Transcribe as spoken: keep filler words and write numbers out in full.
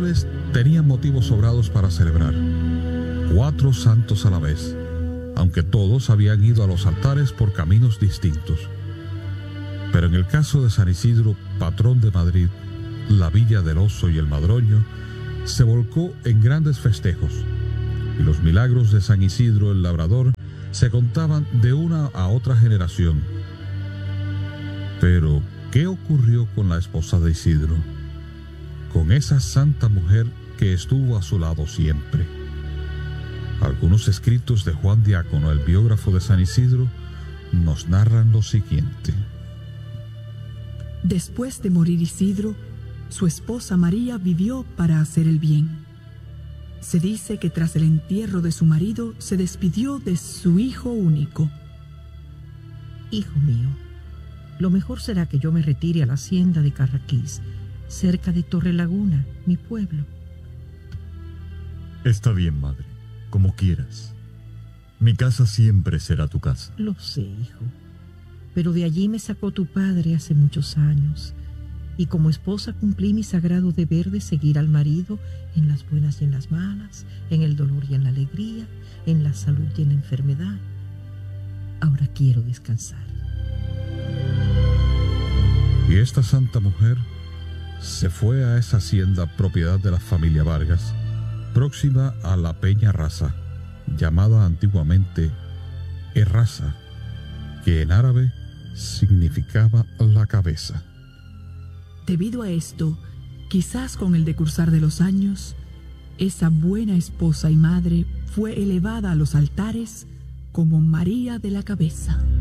altares tenían motivos sobrados para celebrar. Cuatro santos a la vez, aunque todos habían ido a los altares por caminos distintos. Pero en el caso de San Isidro, patrón de Madrid, la Villa del Oso y el Madroño, se volcó en grandes festejos, y los milagros de San Isidro el Labrador se contaban de una a otra generación. Pero, ¿qué ocurrió con la esposa de Isidro? Con esa santa mujer que estuvo a su lado siempre. Algunos escritos de Juan Diácono, el biógrafo de San Isidro, nos narran lo siguiente. Después de morir Isidro, su esposa María vivió para hacer el bien. Se dice que tras el entierro de su marido se despidió de su hijo único. Hijo mío, lo mejor será que yo me retire a la hacienda de Carraquís, cerca de Torrelaguna, mi pueblo. Está bien, madre, como quieras. Mi casa siempre será tu casa. Lo sé, hijo, pero de allí me sacó tu padre hace muchos años, y como esposa cumplí mi sagrado deber de seguir al marido en las buenas y en las malas, en el dolor y en la alegría, en la salud y en la enfermedad. Ahora quiero descansar. Y esta santa mujer se fue a esa hacienda propiedad de la familia Vargas, próxima a la Peña Rasa, llamada antiguamente Errasa, que en árabe significaba la cabeza. Debido a esto, quizás con el decursar de los años, esa buena esposa y madre fue elevada a los altares como María de la Cabeza.